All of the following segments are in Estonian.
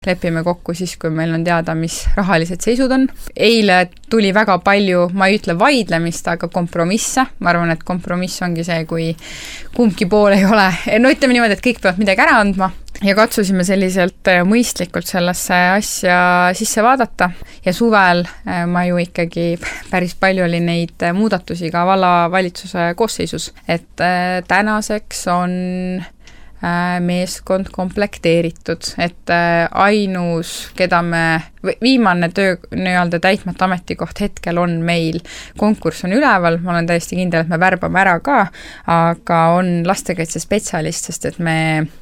lepime kokku siis, kui meil on teada, mis rahalised seisud on. Eile tuli väga palju, ma ei ütle vaidlemist, aga kompromisse. Ma arvan, et kompromiss ongi see, kui kumbki pool ei ole. No ütleme niimoodi, et kõik peavad midagi ära andma. Ja katsusime selliselt mõistlikult sellesse asja sisse vaadata. Ja suvel ma ju ikkagi päris palju oli neid muudatusi ka vallavalitsuse koosseisus. Et tänaseks on meeskond komplekteeritud, et ainus, keda viimane töö nii-öelda täitmata ametikoht hetkel on meil, konkurss on üleval, ma olen täiesti kindel, et me värbame ära ka, aga on lastekaitsespetsialist, sest et me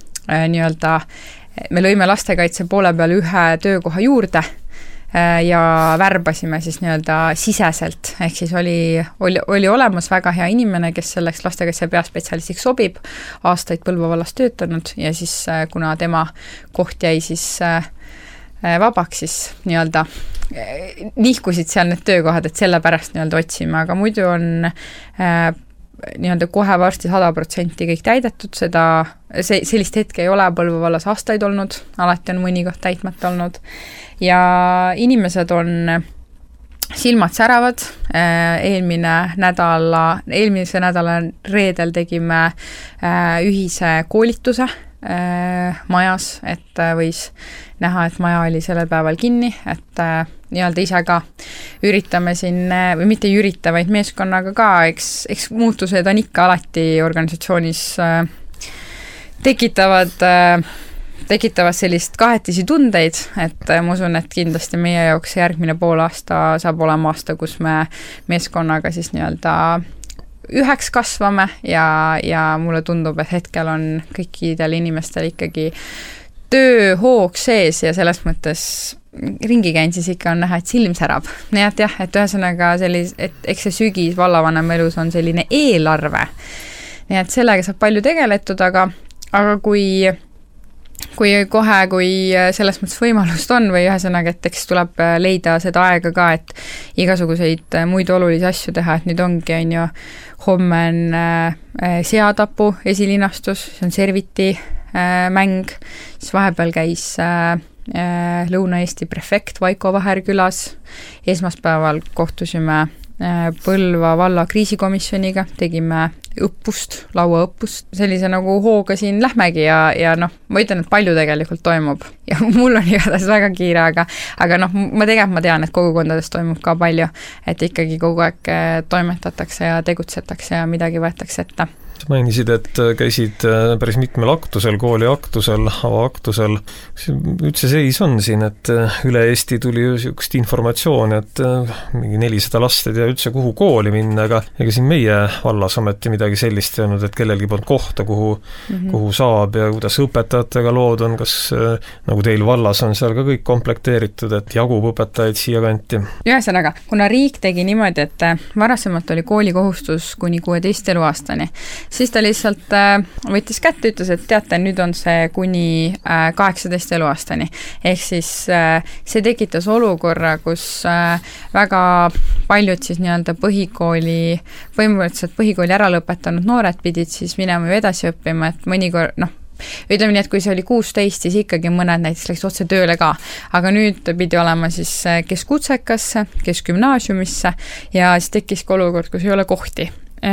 lõime lastekaitse poole peal ühe töökoha juurde ja värbasime siis nii-öelda siseselt, ehk siis oli olemas väga hea inimene, kes selleks lastekaitse peaspetsialistiks sobib, aastaid Põlva vallas töötanud ja siis kuna tema koht jäi siis vabaks, siis nii-öelda nihkusid seal need töökohad, et sellepärast nii-öelda otsime, aga muidu on nii-öelda kohe varsti 100% kõik täidetud, sellist hetke ei ole Põlva vallas aastaid olnud, alati on mõni koht täitmata olnud ja inimesed on silmad säravad, eelmise nädala reedel tegime ühise koolituse majas, et võis näha, et maja oli sellel päeval kinni, et nii-öelda ise ka üritame siin, või mitte ei ürita, vaid meeskonnaga ka, eks muutused on ikka alati organisatsioonis tekitavad sellist kahetisi tundeid, et ma usun, et kindlasti meie jaoks järgmine pool aasta saab olema aasta, kus me meeskonnaga siis nii-öelda üheks kasvame ja mulle tundub, et hetkel on kõikidel inimestel ikkagi tööhoog sees ja selles mõttes ringi käin siis ikka on näha, et silm särab. Nii et jah, et ühesõnaga eks see sügis vallavanema elus on selline eelarve. Nii et sellega saab palju tegeletud, aga kui selles mõttes võimalust on või ühesõnaga, et eks tuleb leida seda aega ka, et igasuguseid muid olulisi asju teha, et nüüd ongi on ju homme on seatapu esilinastus, see on Serviti mäng, siis vahepeal käis Lõuna-Eesti prefekt Vaiko Vaher külas, esmaspäeval kohtusime Põlva valla kriisikomisjoniga, tegime lauaõppust, sellise nagu hooga siin lähmegi ja noh, ma ütlen, et palju tegelikult toimub ja mul on igatahes väga kiire, aga noh, ma tean, et kogukondades toimub ka palju, et ikkagi kogu aeg toimetatakse ja tegutsetakse ja midagi võetakse ette. Mainisid, et käisid päris mitmel aktusel, kooli aktusel, avaaktusel. Üldse seis on siin, et üle Eesti tuli sükst informatsioon, et mingi 400 last ei tea üldse kuhu kooli minna, aga ega siin meie vallas ometi midagi sellist öelnud, et kellelgi polnud kohta, kuhu saab ja kuidas õpetajatega lood on, kas nagu teil vallas on seal ka kõik komplekteeritud, et jagub õpetajaid siia kanti? Ühesõnaga, kuna riik tegi niimoodi, et varasemalt oli koolikohustus kuni 16 eluaastani, siis ta lihtsalt võttis kätte, ütles, et teate, nüüd on see kuni 18 eluaastani. Ehk siis see tekitas olukorra, kus väga paljud siis nii-öelda põhimõtteliselt põhikooli ära lõpetanud noored pidid siis minema ju edasi õppima, et mõnikord, ütleme nii, et kui see oli 16, siis ikkagi mõned näiteks läks otse tööle ka, aga nüüd pidi olema siis kes kutsekasse, kes gümnaasiumisse ja siis tekkis ka olukord, kus ei ole kohti.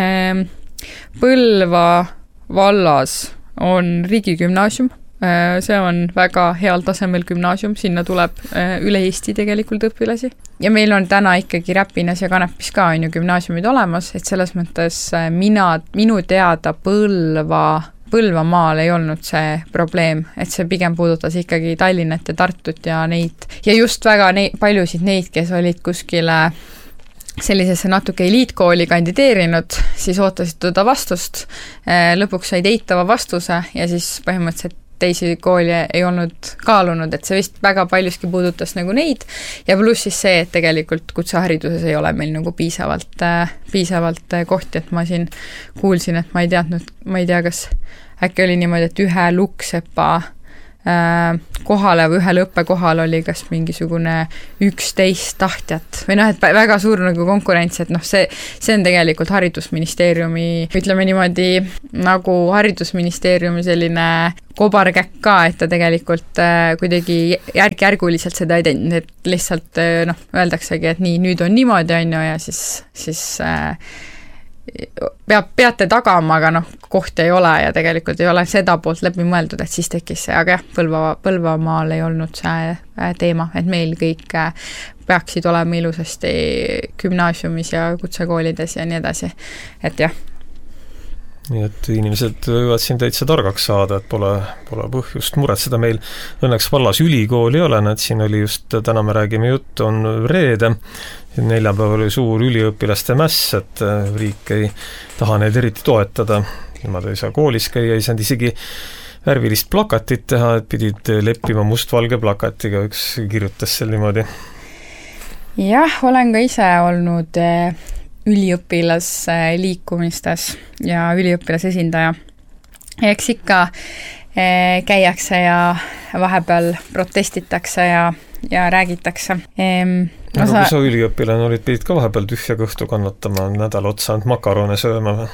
Põlva vallas on riigigümnaasium, see on väga heal tasemel gümnaasium, sinna tuleb üle Eesti tegelikult õpilasi. Ja meil on täna ikkagi Räpinas ja Kanepis ka on ju gümnaasiumid olemas, et selles mõttes minu teada Põlvamaal ei olnud see probleem, et see pigem puudutas ikkagi Tallinnat ja Tartut ja just väga paljusid neid, kes olid kuskile sellisesse natuke eliitkooli kandideerinud, siis ootasid teda vastust, lõpuks said eitava vastuse ja siis põhimõtteliselt teisi kooli ei olnud kaalunud, et see vist väga paljuski puudutas nagu neid ja pluss siis see, et tegelikult kutsehariduses ei ole meil nagu piisavalt kohti, et ma siin kuulsin, et ma ei tea, kas äkki oli niimoodi, et ühe Luksepa kohale või ühel õppekohal oli kas mingisugune 11 tahtjat või noh, et väga suur nagu konkurents, et noh, see on tegelikult haridusministeeriumi, ütleme niimoodi, nagu haridusministeeriumi selline kobarkäkk ka, et ta tegelikult kuidagi järk-järguliselt seda ei teinud, et lihtsalt noh, öeldaksegi, et nii, nüüd on niimoodi, on ju, ja siis peate tagama, aga noh, kohti ei ole ja tegelikult ei ole seda poolt läbi mõeldud, et siis tekkis see, aga jah, Põlvamaal ei olnud see teema, et meil kõik peaksid olema ilusasti gümnaasiumis ja kutsekoolides ja nii edasi, et jah. Nii et inimesed võivad siin täitsa targaks saada, et pole põhjust muretseda. Meil õnneks vallas ülikooli ei ole, et siin oli just, täna me räägime juttu, on reede, neljapäeval oli suur üliõpilaste mäss, et riik ei taha neid eriti toetada, nemad ei saa koolis käia, ei saanud isegi värvilist plakatit teha, et pidid leppima mustvalge plakatiga, üks kirjutas seal niimoodi. Jah, olen ka ise olnud üliõpilasliikumistes ja üliõpilasesindaja. Eks ikka käiakse ja vahepeal protestitakse ja räägitakse. Aga kui sa üliõpilane olid, pidid ka vahepeal tühja kõhtu kannatama, nädal otsa ainult makarone sööma või?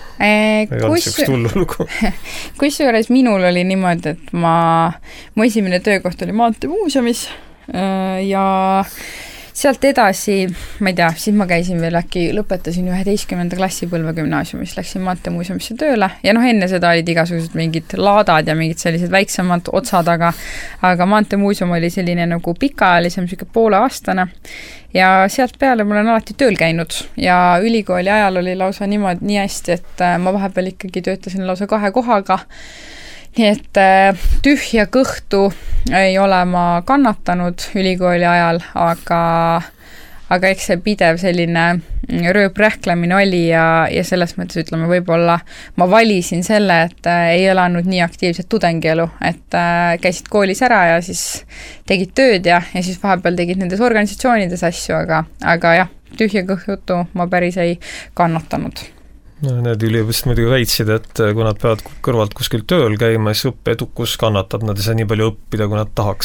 Kusjuures minul oli niimoodi, et mu esimene töökoht oli Maanteemuuseumis ja sealt edasi, ma ei tea, siis ma käisin veel äkki, lõpetasin 11. klassi Põlva gümnaasiumis, läksin Maanteemuuseumisse tööle ja noh, enne seda olid igasugused mingid laadad ja mingid sellised väiksemad otsad, aga Maanteemuuseum oli selline nagu pikaajalisem, selline pooleaastane ja sealt peale ma olen alati tööl käinud ja ülikooli ajal oli lausa niimoodi nii hästi, et ma vahepeal ikkagi töötasin lausa 2 kohaga. Nii et tühja kõhtu ei ole ma kannatanud ülikooli ajal, aga eks see pidev selline rööprähklemine oli ja selles mõttes ütleme, võib-olla ma valisin selle, et ei elanud nii aktiivset tudengielu, et käisid koolis ära ja siis tegid tööd ja siis vahepeal tegid nendes organisatsioonides asju, aga jah, tühja kõhtu ma päris ei kannatanud. No, need üliõpilased muidugi väitsid, et kui nad peavad kõrvalt kuskil tööl käima, siis õppeedukus kannatab, nad ei saa nii palju õppida, kui nad tahaks.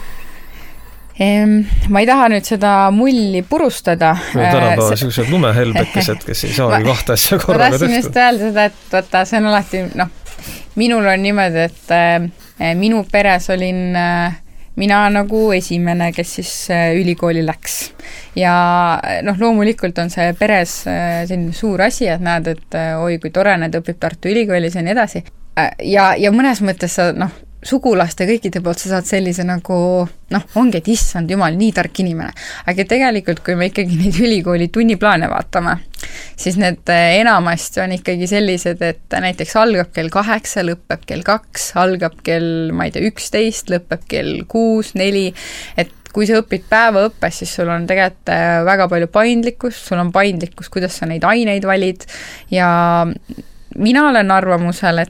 Ma ei taha nüüd seda mulli purustada. No tänapäeva sellised lumehelbekesed, kes ei saagi 2 asja korraga tehtud. Ma tahtsin just öelda seda, et võtta, see on alati, minul on niimoodi, et minu peres olin mina nagu esimene, kes siis ülikooli läks. Ja loomulikult on see peres selline suur asi, et näed, et oi, kui tore, need õpib Tartu Ülikoolis ja nii edasi. Ja mõnes mõttes sa, sugulaste kõikide poolt sa saad sellise nagu, ongi, et issand jumal, nii tark inimene. Aga tegelikult, kui me ikkagi neid ülikooli tunniplaane vaatame, siis need enamasti on ikkagi sellised, et näiteks algab kell 8, lõpeb kell 2, algab kell, ma ei tea, 11, lõpeb kell 6, 4, et kui sa õpid päevaõppes, siis sul on tegelikult väga palju paindlikkust, sul on paindlikkus, kuidas sa neid aineid valid ja mina olen arvamusel,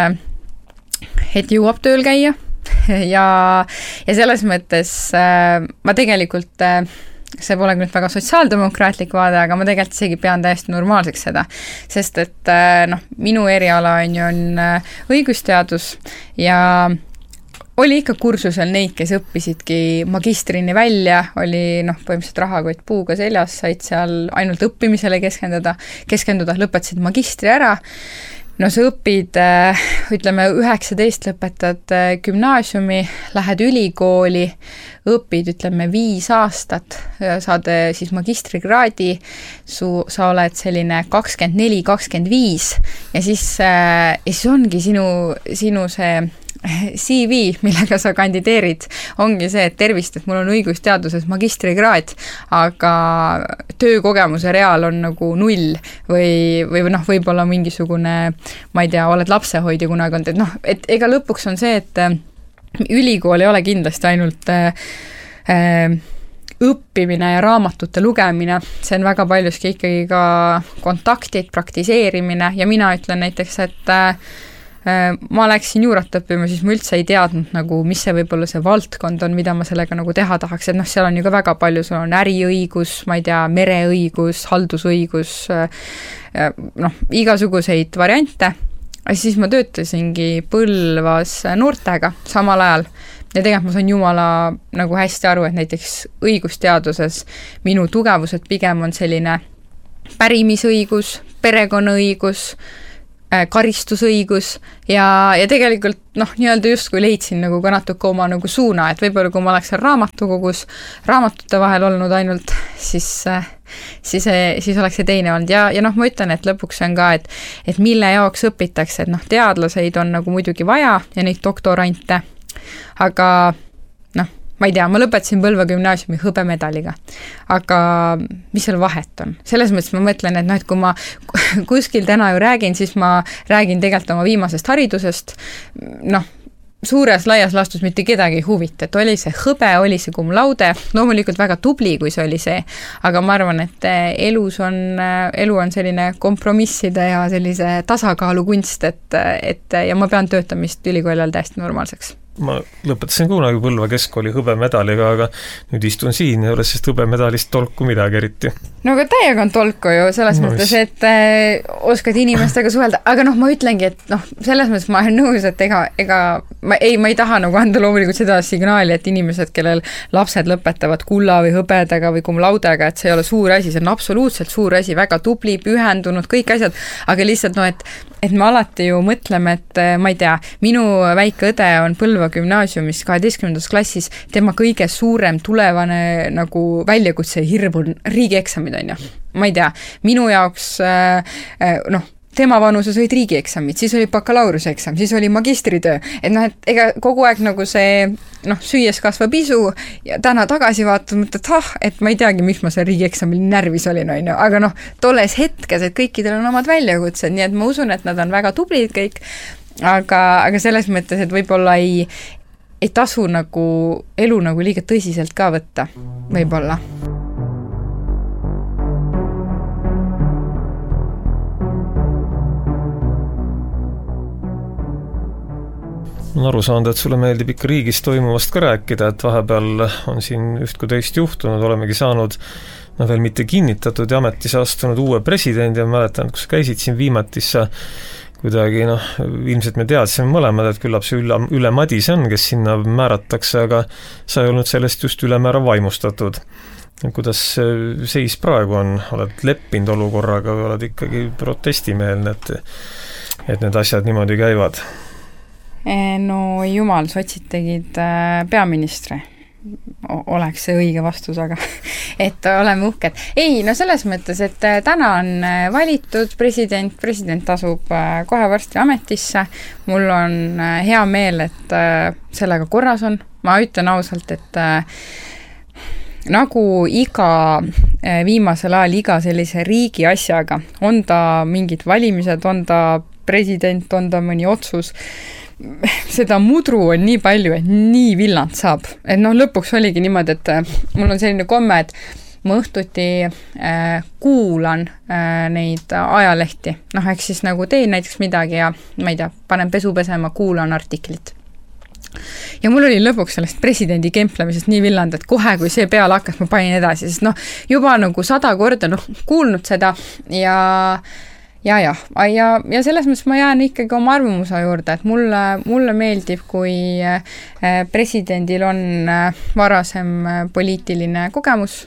et jõuab tööl käia ja selles mõttes ma tegelikult, see pole nüüd väga sotsiaaldemokraatlik vaade, aga ma tegelikult isegi pean täiesti normaalseks seda, sest et minu eriala on õigusteadus ja oli ikka kursusel neid, kes õppisidki magistrini välja, oli põhimõtteliselt rahakott puuga seljas, said seal ainult õppimisele keskenduda, lõpetasid magistri ära. Sa õpid, ütleme 19 lõpetad gümnaasiumi, lähed ülikooli, õpid, ütleme 5 aastat, saad siis magistrikraadi, sa oled selline 24-25 ja siis ongi sinu see CV, millega sa kandideerid, ongi see, et tervist, et mul on õigusteaduses magistrikraad, aga töökogemuse reaal on nagu 0 või võib-olla mingisugune, ma ei tea, oled lapsehoidja kunagi olnud, et ega lõpuks on see, et ülikool ei ole kindlasti ainult õppimine ja raamatute lugemine, see on väga paljuski ikkagi ka kontaktid, praktiseerimine ja mina ütlen näiteks, et ma läksin juurat õppima, siis ma üldse ei teadnud mis see võib-olla see valdkond on, mida ma sellega teha tahaks, et seal on ju ka väga palju, sul on äriõigus, ma ei tea, mereõigus, haldusõigus, igasuguseid variante. Ja siis ma töötasingi Põlvas noortega samal ajal ja tegelikult ma saan jumala nagu hästi aru, et näiteks õigusteaduses minu tugevused pigem on selline pärimisõigus, perekonnaõigus, karistusõigus ja tegelikult nii-öelda justkui leidsin nagu ka natuke oma nagu suuna, et võib-olla kui ma oleks seal raamatukogus raamatute vahel olnud ainult, siis oleks see teine olnud ja ma ütlen, et lõpuks on ka, et mille jaoks õpitakse, et teadlaseid on nagu muidugi vaja ja neid doktorante, aga ma ei tea, ma lõpetasin Põlva gümnaasiumi hõbemedaliga, aga mis seal vahet on? Selles mõttes ma mõtlen, et kui ma kuskil täna ju räägin, siis ma räägin tegelikult oma viimasest haridusest, suures laias laastus mitte kedagi ei huvita, et oli see hõbe, oli see cum laude, loomulikult väga tubli, kui see oli see, aga ma arvan, et elu on selline kompromisside ja sellise tasakaalu kunst, et ja ma pean töötamist ülikooli all täiesti normaalseks. Ma lõpetasin kunagi Põlva keskkooli hõbemedaliga, aga nüüd istun siin ja ole sest hõbemedalist tolku midagi eriti. No aga täiega on tolku ju, selles mõttes, et oskad inimestega suhelda, aga ma ütlengi, et selles mõttes ma olen nõus, et ma ei taha nagu anda loomulikult seda signaali, et inimesed, kellel lapsed lõpetavad kulla või hõbedaga või cum laudega, et see ei ole suur asi, see on absoluutselt suur asi, väga tubli, pühendunud, kõik asjad, aga lihtsalt et me alati ju mõtleme, et ma ei tea, minu väike õde on Põlva gümnaasiumis 12. klassis, tema kõige suurem tulevane nagu väljakutse hirm on riigieksamid, on ju. Ma ei tea, minu jaoks tema vanuses olid riigieksamid, siis oli bakalaureuse-eksam, siis oli magistritöö, et ega kogu aeg nagu see süües kasvab isu ja täna tagasi vaatama, et ma ei teagi, miks ma see riigieksamil närvis olin, on ju, aga tolles hetkes, et kõikidel on omad väljakutsed, nii et ma usun, et nad on väga tublid kõik, aga selles mõttes, et võib-olla ei tasu nagu elu nagu liiga tõsiselt ka võtta, võib-olla. On aru saanud, et sulle meeldib ikka riigis toimuvast ka rääkida, et vahepeal on siin üht kui teist juhtunud, olemegi saanud veel mitte kinnitatud ja ametisse astunud uue presidendi ja mäletan, kus sa käisid siin viimati, sa kuidagi, ilmselt me teadsime mõlemad, et küllap see Ülle Madise on, kes sinna määratakse, aga sa ei olnud sellest just ülemäära vaimustatud. Kuidas seis praegu on? Oled leppinud olukorraga või oled ikkagi protestimeelne, et need asjad niimoodi käivad? No jumal, sotsid tegid peaministri. Oleks see õige vastus, aga et oleme uhked. Ei, selles mõttes, et täna on valitud president asub kohe varsti ametisse. Mul on hea meel, et sellega korras on. Ma ütlen ausalt, et nagu iga viimasel ajal iga sellise riigi asjaga, on ta mingid valimised, on ta president, on ta mõni otsus, seda mudru on nii palju, et nii villand saab. Et lõpuks oligi niimoodi, et mul on selline komme, et ma õhtuti kuulan neid ajalehti. Eks siis nagu teen näiteks midagi ja ma ei tea, panen pesu pesema, kuulan artiklit. Ja mul oli lõpuks sellest presidendi kemplemisest nii villand, et kohe, kui see peale hakkas, ma panin edasi, sest juba nagu 100 korda kuulnud seda ja selles mõttes ma jään ikkagi oma arvamuse juurde, et mulle meeldib, kui presidendil on varasem poliitiline kogemus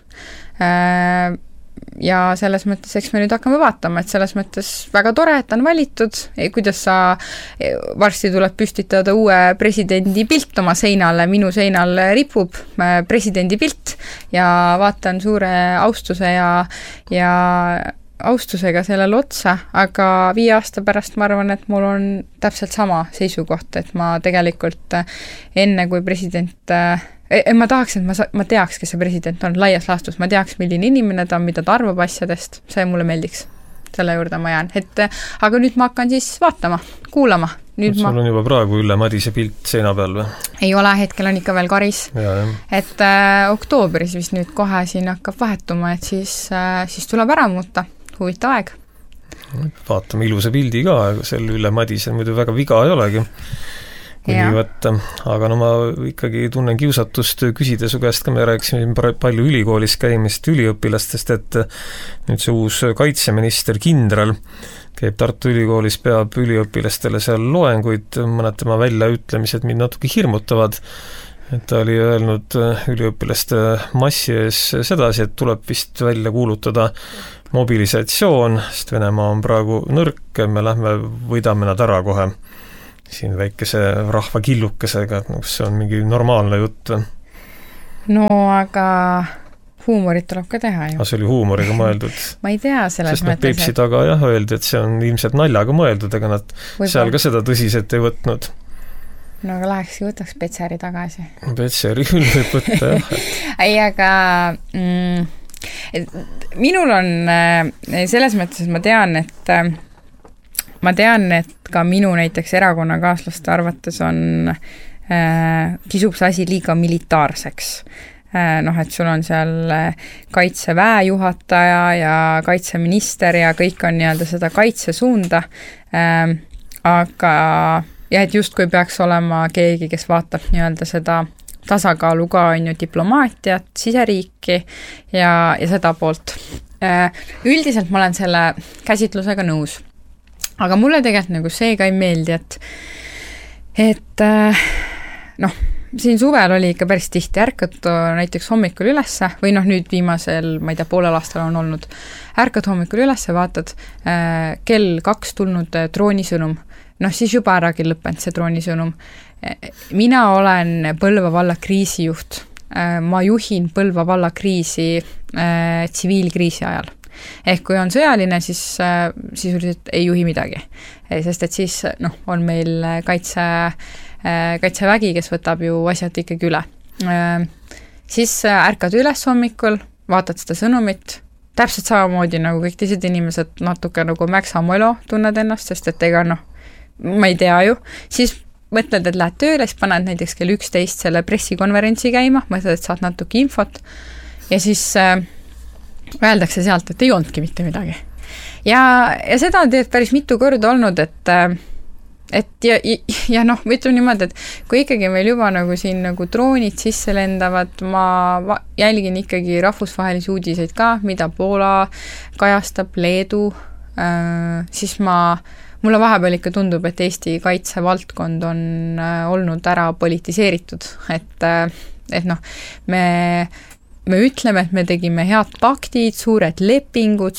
ja selles mõttes, eks me nüüd hakkame vaatama, et selles mõttes väga tore, et on valitud, kuidas sa varsti tuleb püstitada uue presidendi pilt oma seinale, minu seinal ripub presidendi pilt ja vaatan suure austuse ja austusega sellele otsa, aga 5 aasta pärast ma arvan, et mul on täpselt sama seisukoht, et ma tegelikult enne kui president ma tahaks, et ma teaks, kes see president on laias laastus, ma teaks, milline inimene ta on, mida ta arvab asjadest, see mulle meeldiks. Selle juurde ma jään. Aga nüüd ma hakkan siis vaatama, kuulama. Sul on juba praegu Ülle Madise pilt seina peal või? Ei ole, hetkel on ikka veel karis. Ja. Et oktoobris vist nüüd kohe siin hakkab vahetuma, et siis tuleb ära muuta. Huvitav aeg. Vaatame ilusa pildi ka, sel Ülle Madisel muidu väga viga ei olegi. Aga ma ikkagi tunnen kiusatust küsida su käest ka, me rääkisime palju ülikoolis käimist üliõpilastest, et nüüd see uus kaitseminister kindral käib Tartu Ülikoolis, peab üliõpilastele seal loenguid, mõned tema väljaütlemised mind natuke hirmutavad, et ta oli öelnud üliõpilaste massi ees sedasi, et tuleb vist välja kuulutada mobilisatsioon, sest Venemaa on praegu nõrk, me lähme võidame nad ära kohe siin väikese rahva killukesega, et see on mingi normaalne jutt. No aga huumorit tuleb ka teha ju. See oli huumoriga mõeldud. Ma ei tea selles mõttes. Sest Peipsi taga öeldi, et see on ilmselt naljaga mõeldud, ega nad seal ka seda tõsiselt ei võtnud. No aga läheks ja võtaks Petseri tagasi. Petseri küll võib võtta, jah. Ei, aga minul on selles mõttes, et ma tean, et ka minu näiteks erakonnakaaslaste arvates on kisub see asi liiga militaarseks. Et sul on seal kaitseväe juhataja ja kaitseminister ja kõik on nii-öelda seda kaitsesuunda, aga ja et justkui peaks olema keegi, kes vaatab nii-öelda seda tasakaalu ka on ju diplomaatiat, siseriiki ja seda poolt. Üldiselt ma olen selle käsitlusega nõus. Aga mulle tegelikult nagu see ka ei meeldi, et siin suvel oli ikka päris tihti ärkad näiteks hommikul ülesse või nüüd viimasel, ma ei tea, poolel aastal on olnud, ärkad hommikul ülesse, vaatad kell 2 tulnud droonisõnum, siis juba äragi lõppenud see droonisõnum. Mina olen Põlva valla kriisijuht, ma juhin Põlva valla kriisi tsiviilkriisi ajal. Ehk kui on sõjaline, siis sisuliselt ei juhi midagi, sest et siis on meil kaitsevägi, kes võtab ju asjad ikkagi üle. Siis ärkad üles hommikul, vaatad seda sõnumit, täpselt samamoodi nagu kõik teised inimesed natuke nagu mäksamolo tunned ennast, sest et ega ma ei tea ju, siis mõtled, et lähed tööle, siis paned näiteks kell 11 selle pressikonverentsi käima, mõtled, et saad natuke infot ja siis öeldakse sealt, et ei olnudki mitte midagi. Ja seda on tegelikult päris mitu korda olnud, et ütleme niimoodi, et kui ikkagi meil juba nagu siin nagu droonid sisse lendavad, ma jälgin ikkagi rahvusvahelisi uudiseid ka, mida Poola kajastab, Leedu, siis mulle vahepeal ikka tundub, et Eesti kaitsevaldkond on olnud ära politiseeritud, et me ütleme, et me tegime head paktid, suured lepingud,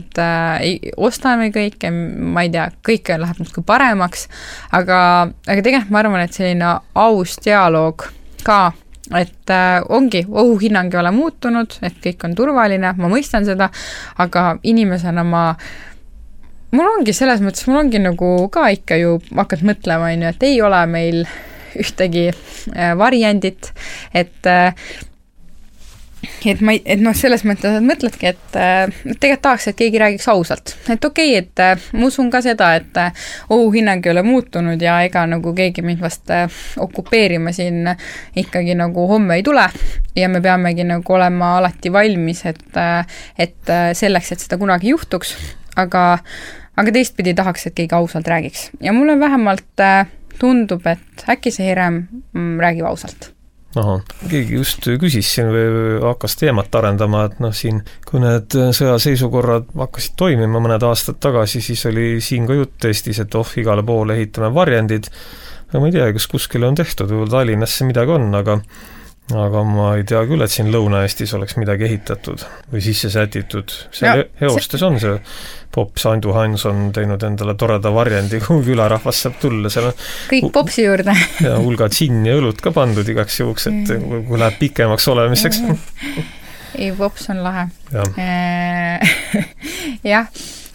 ostame kõike, ma ei tea, kõike läheb nüüd kui paremaks, aga tegelikult ma arvan, et selline aus dialoog ka, et ongi, ohuhinnang ei ole muutunud, et kõik on turvaline, ma mõistan seda, aga inimesena mul ongi selles mõttes, mul ongi nagu ka ikka ju hakkad mõtlema, et ei ole meil ühtegi variandit, et selles mõttes, et mõtledki, et tegelikult tahaks, et keegi räägiks ausalt. Et okei, et ma usun ka seda, et ohuhinnang ei ole muutunud ja ega nagu keegi mind vast okupeerima siin ikkagi nagu homme ei tule ja me peamegi nagu olema alati valmis, et selleks, et seda kunagi juhtuks, aga teistpidi tahaks, et keegi ausalt räägiks. Ja mulle vähemalt tundub, et äkki see Herem räägib ausalt. Keegi just küsis siin või hakkas teemat arendama, et siin, kui need sõjaseisukorrad hakkasid toimima mõned aastad tagasi, siis oli siin ka jutt Eestis, et igale poole ehitame varjendid, aga ma ei tea, kas kuskile on tehtud, või Tallinnasse midagi on, aga ma ei tea küll, et siin Lõuna-Eestis oleks midagi ehitatud või sisse sätitud. Seal Heostes on see pops Andu Hanson teinud endale toreda varjendi, kuhu külarahvas saab tulla. Seal on kõik popsi juurde. Ja hulga džinni ja õlut ka pandud igaks juhuks, et kui läheb pikemaks olemiseks. Ei, pops on lahe. Jah.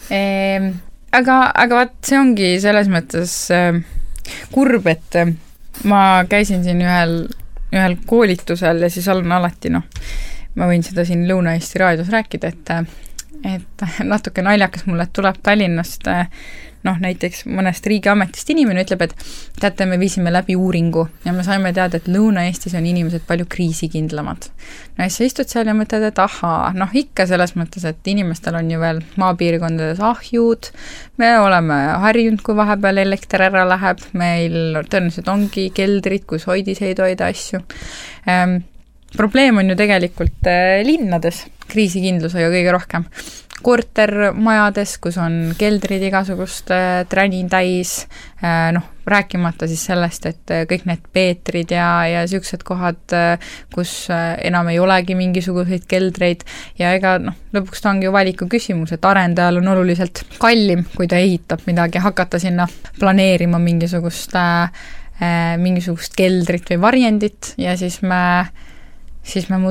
Aga vaat see ongi selles mõttes kurb, et ma käisin siin ühel koolitusel ja siis olen alati, ma võin seda siin Lõuna-Eesti raadios rääkida, et natuke naljakas mulle tuleb Tallinnast, näiteks mõnest riigiametist inimene ütleb, et teate, me viisime läbi uuringu ja me saime teada, et Lõuna-Eestis on inimesed palju kriisikindlamad. Ja siis sa istud seal ja mõtled, et ikka selles mõttes, et inimestel on ju veel maapiirkondades ahjud, me oleme harjunud, kui vahepeal elekter ära läheb, meil tõenäoliselt ongi keldrid, kus hoida asju. Probleem on ju tegelikult linnades, kriisikindlusega kõige rohkem. Kortermajades, kus on keldrid igasugust träni täis, rääkimata siis sellest, et kõik need peetrid ja siuksed kohad, kus enam ei olegi mingisuguseid keldreid ja ega lõpuks ta ongi ju valiku küsimus, et arendajal on oluliselt kallim, kui ta ehitab midagi, hakata sinna planeerima mingisugust keldrit või varjendit ja siis me